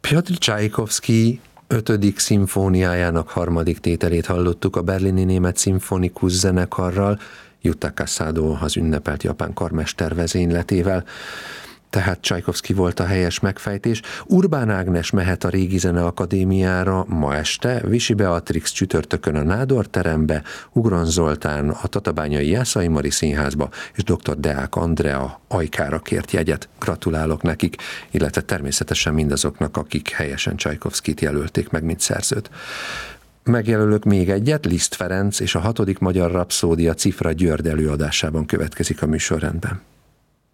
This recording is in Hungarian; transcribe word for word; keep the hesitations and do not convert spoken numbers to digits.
Pjotr Csajkovszky ötödik szimfóniájának harmadik tételét hallottuk a berlini német szimfonikus zenekarral, Jutta Casado az ünnepelt japán karmester vezényletével. Tehát Csajkovszky volt a helyes megfejtés. Urbán Ágnes mehet a Régi Zeneakadémiára ma este, Visi Beatrix csütörtökön a Nádor terembe, Ugron Zoltán a Tatabányai Jászai Mari Színházba, és dr. Deák Andrea Ajkára kért jegyet. Gratulálok nekik, illetve természetesen mindazoknak, akik helyesen Csajkovszkyt jelölték meg, mint szerzőt. Megjelölök még egyet, Liszt Ferenc és a hatodik magyar rapszódia Cifra György előadásában következik a műsorrendben.